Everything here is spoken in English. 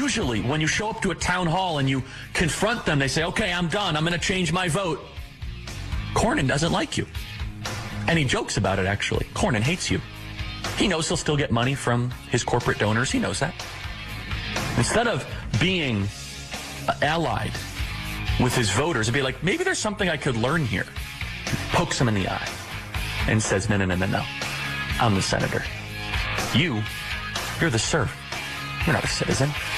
usually when you show up to a town hall and you confront them, they say, okay, I'm done. I'm going to change my vote. Cornyn doesn't like you. And he jokes about it, actually. Cornyn hates you. He knows he'll still get money from his corporate donors. He knows that. Instead of being allied with his voters and be like, maybe there's something I could learn here, pokes him in the eye and says, no. I'm the senator. You're the serf. You're not a citizen.